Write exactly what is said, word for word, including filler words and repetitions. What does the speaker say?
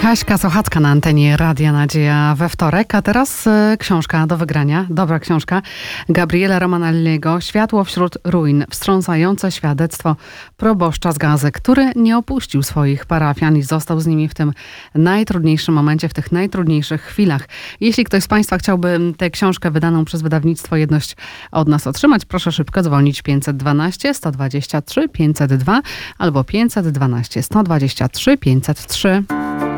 Kaśka Sochacka na antenie Radia Nadzieja we wtorek, a teraz y, książka do wygrania, dobra książka Gabriela Romanelliego, Światło wśród ruin, wstrząsające świadectwo proboszcza z Gazy, który nie opuścił swoich parafian i został z nimi w tym najtrudniejszym momencie, w tych najtrudniejszych chwilach. Jeśli ktoś z Państwa chciałby tę książkę wydaną przez wydawnictwo Jedność od nas otrzymać, proszę szybko dzwonić pięćset dwanaście sto dwadzieścia trzy pięćset dwa albo pięćset dwanaście sto dwadzieścia trzy pięćset trzy.